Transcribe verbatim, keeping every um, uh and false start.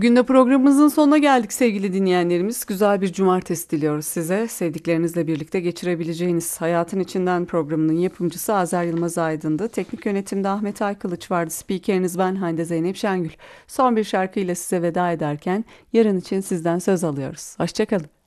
Bugün de programımızın sonuna geldik sevgili dinleyenlerimiz. Güzel bir cumartesi diliyoruz size. Sevdiklerinizle birlikte geçirebileceğiniz Hayatın İçinden programının yapımcısı Azer Yılmaz Aydın'dı. Teknik yönetimde Ahmet Aykılıç vardı. Spikeriniz ben Hande Zeynep Şengül. Son bir şarkıyla size veda ederken yarın için sizden söz alıyoruz. Hoşçakalın.